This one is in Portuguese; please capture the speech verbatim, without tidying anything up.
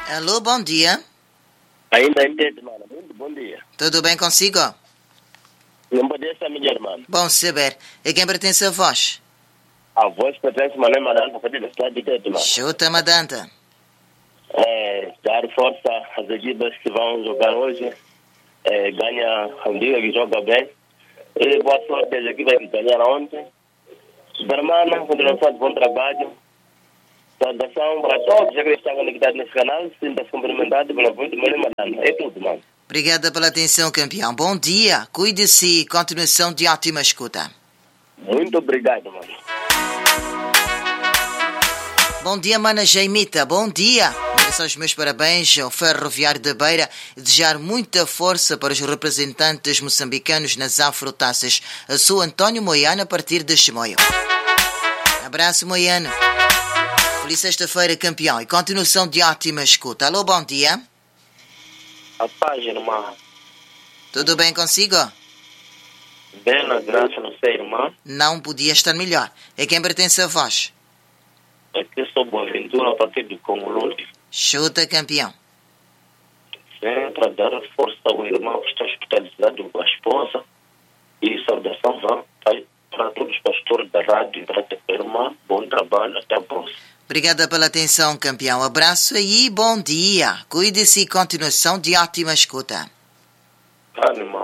Alô, bom dia. Ainda entende, mano. Muito bom dia. Tudo bem consigo? Não podia ser melhor, mano. Bom saber. A quem pertence a voz? A voz pertence, mano, é Madanta, a partir da cidade de Tete, mano. Chuta, Madanta. É, dar força às equipes que vão jogar hoje. É, ganha a liga que joga bem. E boa sorte às equipes que ganharam ontem. Supermana, continuação de bom trabalho. Saudação para todos que estão conectados nesse canal. Sinta-se cumprimentado pela voz do Mano Madanta. É tudo, mano. Obrigada pela atenção, campeão. Bom dia. Cuide-se e continuação de ótima escuta. Muito obrigado, mano. Bom dia, mana Jaimita. Bom dia. São os meus parabéns ao Ferroviário da Beira e desejar muita força para os representantes moçambicanos nas Afrotaças. Eu sou António Moiano, a partir de Chimoio. Abraço, Moiano. Feliz sexta-feira, campeão, e continuação de ótima escuta. Alô, bom dia. A paz, irmã. Tudo bem consigo? Bem, na graça, não sei, irmã. Não podia estar melhor. É quem pertence a voz. Aqui sou Boaventura, a partir do Congolone. Chuta, campeão. Vem para dar força ao irmão que está hospitalizado com a esposa. E saudação vá para todos os pastores da rádio e para a irmã. Bom trabalho, até a próxima. Obrigada pela atenção, campeão. Abraço e bom dia. Cuide-se e continuação de ótima escuta. Calma, irmã.